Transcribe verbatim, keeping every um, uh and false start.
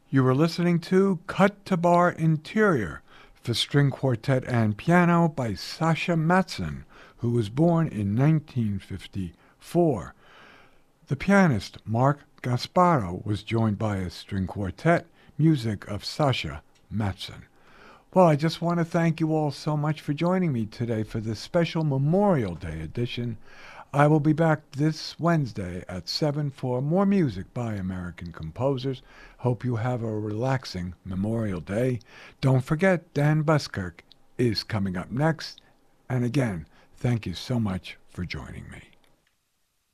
You were listening to Cut to Bar Interior for string quartet and piano by Sasha Matson, who was born in nineteen fifty-four. The pianist Mark Gasparo was joined by a string quartet, music of Sasha Matson. Well, I just want to thank you all so much for joining me today for this special Memorial Day edition. I will be back this Wednesday at seven for more music by American composers. Hope you have a relaxing Memorial Day. Don't forget, Dan Buskirk is coming up next. And again, thank you so much for joining me.